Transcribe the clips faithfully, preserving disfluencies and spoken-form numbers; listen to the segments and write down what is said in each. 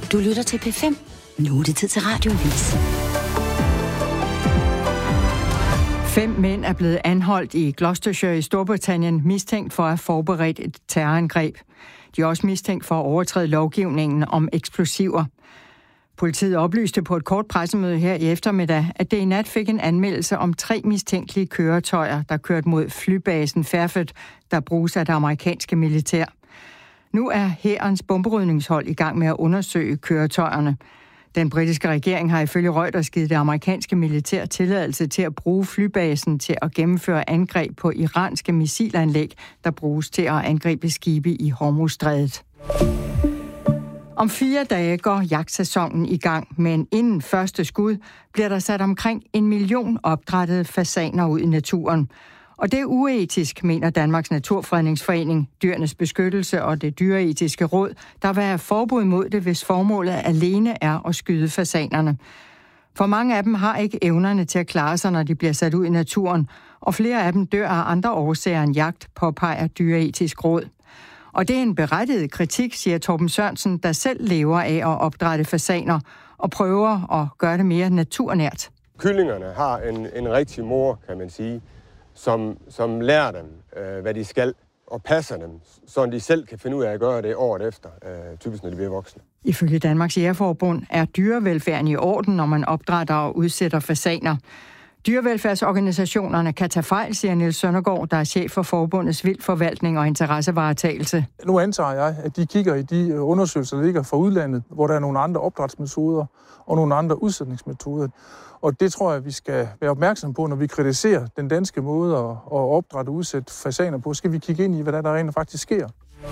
Du lytter til P fem. Nu er det tid til Radioavis. Fem mænd er blevet anholdt i Gloucestershire i Storbritannien, mistænkt for at have forberedt et terrorangreb. De er også mistænkt for at overtræde lovgivningen om eksplosiver. Politiet oplyste på et kort pressemøde her i eftermiddag, at det i nat fik en anmeldelse om tre mistænkelige køretøjer, der kørte mod flybasen Fairford, der bruges af det amerikanske militær. Nu er hærens bomberydningshold i gang med at undersøge køretøjerne. Den britiske regering har ifølge Reuters givet det amerikanske militær tilladelse til at bruge flybasen til at gennemføre angreb på iranske missilanlæg, der bruges til at angribe skibe i Hormuzstrædet. Om fire dage går jagtsæsonen i gang, men inden første skud bliver der sat omkring en million opdrættede fasaner ud i naturen. Og det er uetisk, mener Danmarks Naturfredningsforening, Dyrenes Beskyttelse og det Dyreetiske Råd, der vil have forbud mod det, hvis formålet alene er at skyde fasanerne. For mange af dem har ikke evnerne til at klare sig, når de bliver sat ud i naturen, og flere af dem dør af andre årsager end jagt, påpeger Dyreetisk Råd. Og det er en berettiget kritik, siger Torben Sørensen, der selv lever af at opdrætte fasaner og prøver at gøre det mere naturnært. Kyllingerne har en, en rigtig mor, kan man sige, som, som lærer dem, øh, hvad de skal, og passer dem, så de selv kan finde ud af at gøre det året efter, øh, typisk når de bliver voksne. Ifølge Danmarks Jægerforbund er dyrevelfærden i orden, når man opdrætter og udsætter fasaner. Dyrevelfærdsorganisationerne kan tage fejl, siger Niels Søndergaard, der er chef for forbundets vildforvaltning og interessevaretagelse. Nu antager jeg, at de kigger i de undersøgelser, der ligger fra udlandet, hvor der er nogle andre opdrætsmetoder og nogle andre udsætningsmetoder. Og det tror jeg, vi skal være opmærksom på, når vi kritiserer den danske måde at opdrætte og udsætte fasaner på. Skal vi kigge ind i, hvad der rent faktisk sker?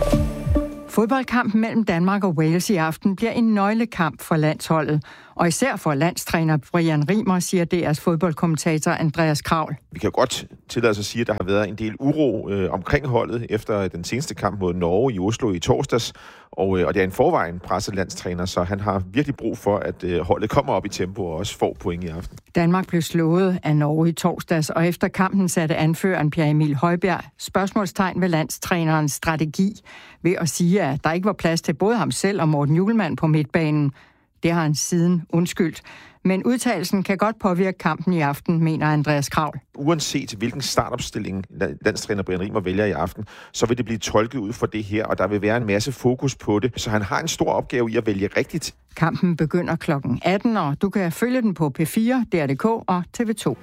Fodboldkampen mellem Danmark og Wales i aften bliver en nøglekamp for landsholdet. Og især for landstræner Brian Rimer, siger D R's fodboldkommentator Andreas Kravl. Vi kan godt tillade os at sige, at der har været en del uro øh, omkring holdet efter den seneste kamp mod Norge i Oslo i torsdags. Og, øh, og det er en forvejen presset landstræner, så han har virkelig brug for, at øh, holdet kommer op i tempo og også får point i aften. Danmark blev slået af Norge i torsdags, og efter kampen satte anføreren Pierre Emil Højbjerg spørgsmålstegn ved landstrænerens strategi ved at sige, at der ikke var plads til både ham selv og Morten Hjulmand på midtbanen. Det har han siden undskyldt. Men udtalelsen kan godt påvirke kampen i aften, mener Andreas Kravl. Uanset hvilken startopstilling landstræner Brian Rimer vælger i aften, så vil det blive tolket ud fra det her, og der vil være en masse fokus på det. Så han har en stor opgave i at vælge rigtigt. Kampen begynder klokken atten, og du kan følge den på P fire, D R punktum D K og T V to.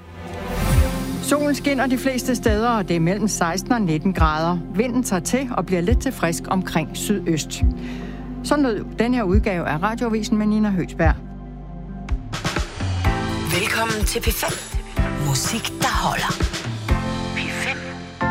Solen skinner de fleste steder, og det er mellem seksten og nitten grader. Vinden tager til og bliver lidt til frisk omkring sydøst. Sådan lød den her udgave af Radioavisen med Nina Høgsberg. Velkommen til P fem. Musik, der holder.